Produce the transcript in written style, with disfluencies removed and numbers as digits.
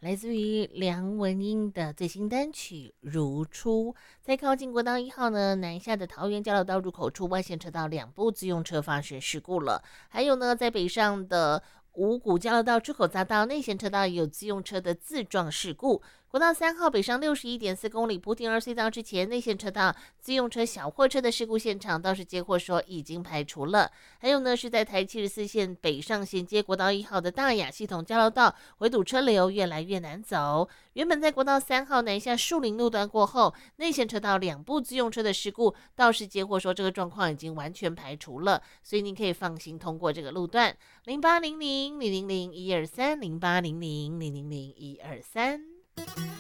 来自于梁文音的最新单曲《如初》。在靠近国道1号呢南下的桃园交流道入口处，外线车道2部自用车发生事故了。还有呢，在北上的五股交流道出口匝道内线车道也有自用车的自撞事故。国道3号北上61.4公里莆田隧道之前，内线车道自用车小货车的事故现场倒是接获说已经排除了。还有呢，是在台74线北上衔接国道1号的大雅系统交流道回堵车流越来越难走。原本在国道3号南下树林路段过后，内线车道2部自用车的事故倒是接获说这个状况已经完全排除了，所以您可以放心通过这个路段。08000001230800000123。